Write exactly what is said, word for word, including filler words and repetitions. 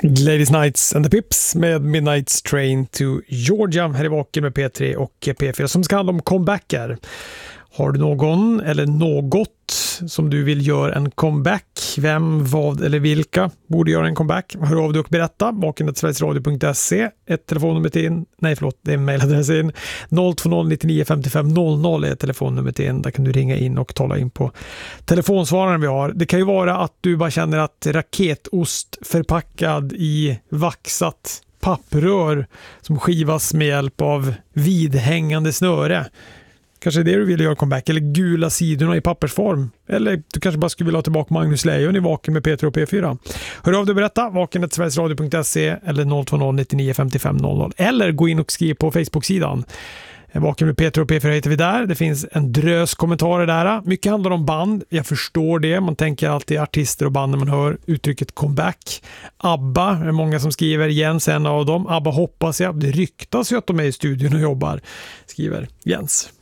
Ladies Nights and the Pips med Midnight's Train to Georgia här i Vaken med P tre och P fyra som ska handla om comebacker. Har du någon eller något som du vill göra en comeback? Vem, vad eller vilka borde göra en comeback? Hör av dig och berätta. vaken snabel-a sverigesradio punkt se. Ett telefonnummer till in. Nej förlåt, det är en mejladress in. noll två noll nio nio fem fem noll noll är telefonnummer till in. Där kan du ringa in och tala in på telefonsvararen vi har. Det kan ju vara att du bara känner att raketost förpackad i vaxat papprör som skivas med hjälp av vidhängande snöre. Kanske det du vill göra comeback, eller gula sidorna i pappersform. Eller du kanske bara skulle vilja ha tillbaka Magnus Lejon i Vaken med P tre och P fyra. Hör av dig och berätta, vaken snabel-a sverigesradio punkt se eller noll två noll nio nio fem fem noll noll. Eller gå in och skriv på Facebook-sidan. Vaken med P tre och P fyra heter vi där. Det finns en drös kommentarer där. Mycket handlar om band, jag förstår det. Man tänker alltid artister och band när man hör uttrycket comeback. ABBA är många som skriver, Jens en av dem. ABBA hoppas jag, det ryktas ju att de är i studion och jobbar, skriver Jens.